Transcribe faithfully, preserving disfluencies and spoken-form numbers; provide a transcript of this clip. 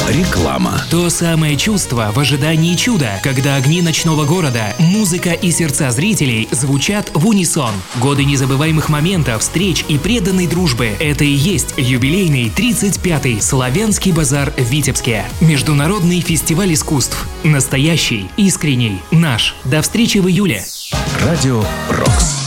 Реклама. То самое чувство в ожидании чуда, когда огни ночного города, музыка и сердца зрителей звучат в унисон. Годы незабываемых моментов, встреч и преданной дружбы – это и есть юбилейный тридцать пятый Славянский базар в Витебске. Международный фестиваль искусств. Настоящий, искренний, наш. До встречи в июле. Радио «Рокс».